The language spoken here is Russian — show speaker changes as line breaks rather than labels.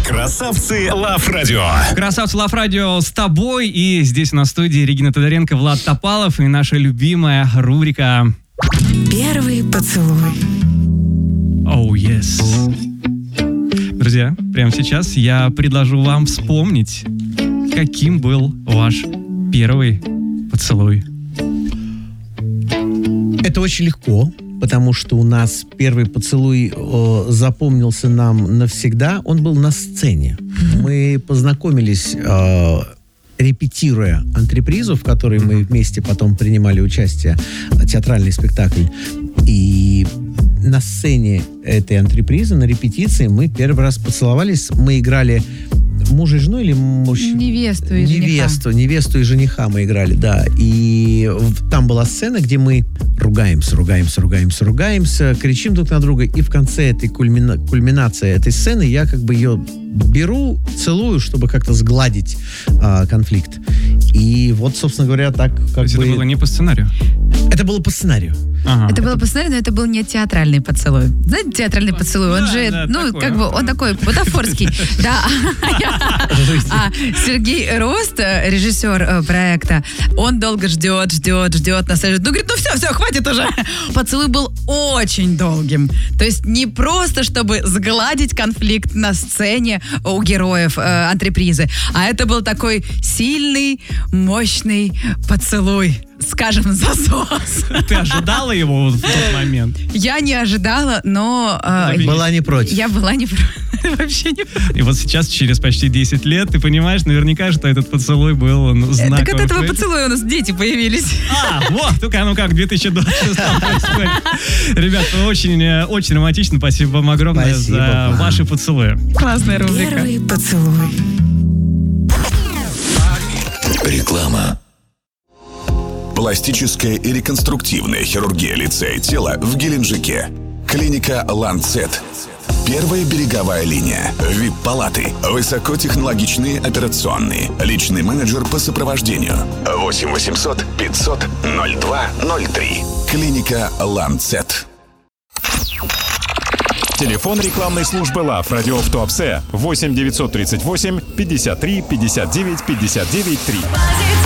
Красавцы Лав Радио.
Красавцы Лав Радио с тобой. И здесь у нас в студии Регина Тодоренко, Влад Топалов и наша любимая рубрика
Первый поцелуй.
Oh, yes. Друзья, прямо сейчас я предложу вам вспомнить, каким был ваш первый поцелуй.
Это очень легко, потому что у нас первый поцелуй запомнился нам навсегда. Он был на сцене. Мы познакомились, репетируя антрепризу, в которой мы вместе потом принимали участие, театральный спектакль. И на сцене этой антрепризы, на репетиции, мы первый раз поцеловались. Мы играли мужа и жену или
Невесту и жениха.
Невесту и жениха мы играли, да. И там была сцена, где мы ругаемся, кричим друг на друга. И в конце этой кульминации этой сцены я как бы ее беру, целую, чтобы как-то сгладить конфликт. И вот, собственно говоря, так как
То есть
бы...
это было не по сценарию?
Это было по сценарию.
Ага.
Это было по сценарию, но это был не театральный поцелуй. Знаете, театральный поцелуй, он же,
такой,
как бы, он такой бутафорский. Да. А Сергей Рост, режиссер проекта, он долго ждет, нас говорит, ну все, хватит уже. Поцелуй был очень долгим. То есть не просто, чтобы сгладить конфликт на сцене у героев антрепризы, а это был такой сильный, мощный поцелуй. Скажем, засос.
Ты ожидала его в тот момент?
Я не ожидала, но...
Была не против.
Я была не против. Вообще не против.
И вот сейчас, через почти 10 лет, ты понимаешь наверняка, что этот поцелуй был знаковым.
Так от этого поцелуя у нас дети появились.
Вот, ну как, 2026 происходит. Ребят, очень романтично. Спасибо вам огромное за ваши поцелуи.
Классная рубрика.
Первый поцелуй.
Реклама. Пластическая и реконструктивная хирургия лица и тела в Геленджике. Клиника «Ланцет». Первая береговая линия. ВИП-палаты. Высокотехнологичные операционные. Личный менеджер по сопровождению. 8 800 500 02 03. Клиника «Ланцет».
Телефон рекламной службы Лав Радио в Туапсе 8 938 53 59 59 3.